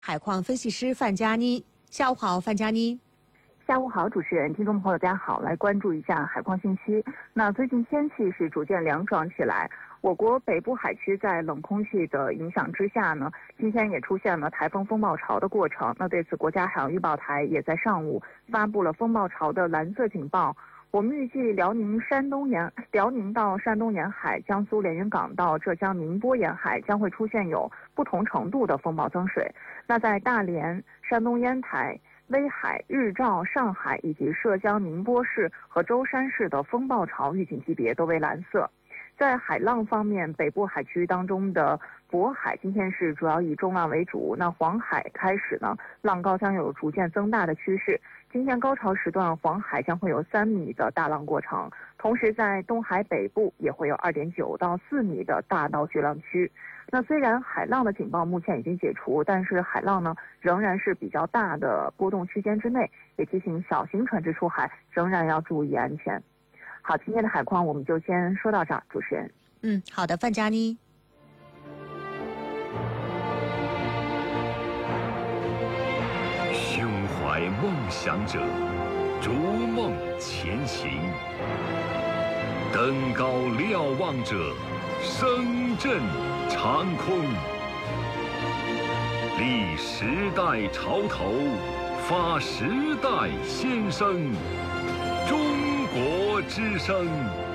海况分析师范佳妮。下午好，范佳妮。 下午好，主持人、听众朋友，大家好，来关注一下海况信息。那最近天气是逐渐凉爽起来，我国北部海区在冷空气的影响之下呢，今天也出现了台风风暴潮的过程。那对此，国家海洋预报台也在上午发布了风暴潮的蓝色警报。我们预计辽宁到山东沿海、江苏连云港到浙江宁波沿海将会出现有不同程度的风暴增水。那在大连、山东烟台、威海、日照、上海以及浙江宁波市和舟山市的风暴潮预警级别都为蓝色。在海浪方面，北部海区当中的渤海今天是主要以中浪为主，那黄海开始呢，浪高将有逐渐增大的趋势。今天高潮时段，黄海将会有3米的大浪过程，同时在东海北部也会有2.9到4米的大到巨浪区。那虽然海浪的警报目前已经解除，但是海浪呢仍然是比较大的波动区间之内，也提醒小型船只出海仍然要注意安全。好，今天的海况我们就先说到这儿，主持人。 好的，范佳妮。 胸怀梦想者，逐梦前行；登高瞭望者，声震长空。立时代潮头，发时代先声。中国之声。